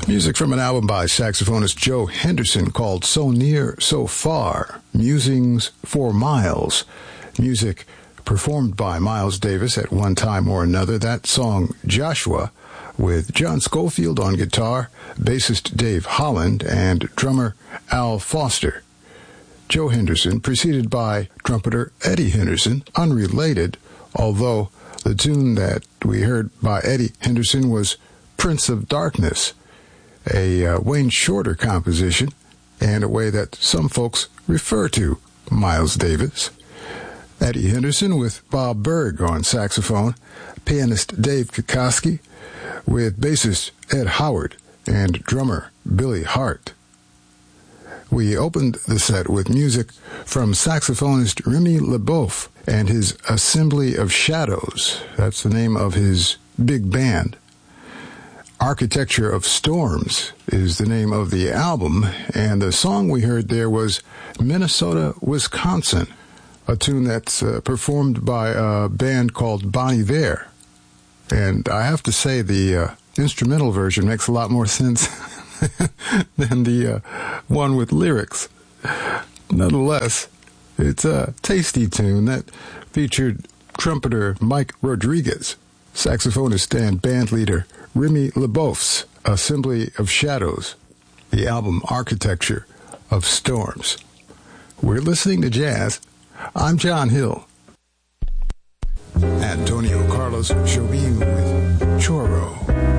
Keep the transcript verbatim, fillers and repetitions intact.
Music from an album by saxophonist Joe Henderson called So Near, So Far, Musings for Miles. Music performed by Miles Davis at one time or another. That song, Joshua, with John Schofield on guitar, bassist Dave Holland, and drummer Al Foster. Joe Henderson, preceded by trumpeter Eddie Henderson, unrelated, although the tune that we heard by Eddie Henderson was Prince of Darkness, a uh, Wayne Shorter composition, and a way that some folks refer to Miles Davis. Eddie Henderson with Bob Berg on saxophone, pianist Dave Kukoski, with bassist Ed Howard and drummer Billy Hart. We opened the set with music from saxophonist Remy LeBeouf and his Assembly of Shadows. That's the name of his big band. Architecture of Storms is the name of the album, and the song we heard there was Minnesota, Wisconsin, a tune that's uh, performed by a band called Bon Iver. And I have to say the uh, instrumental version makes a lot more sense than the uh, one with lyrics. Nonetheless, it's a tasty tune that featured trumpeter Mike Rodriguez, saxophonist and bandleader Remy LeBeouf's Assembly of Shadows, the album Architecture of Storms. We're listening to jazz. I'm John Hill. Antonio Carlos Jobim with Choro.